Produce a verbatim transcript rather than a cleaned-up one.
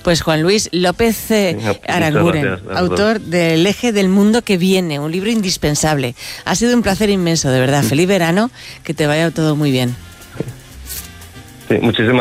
Pues Juan Luis López eh, Aranguren, gracias, autor del Eje del Mundo que Viene, un libro indispensable. Ha sido un placer inmenso, de verdad. Feliz verano, que te vaya todo muy bien. Sí, muchísimas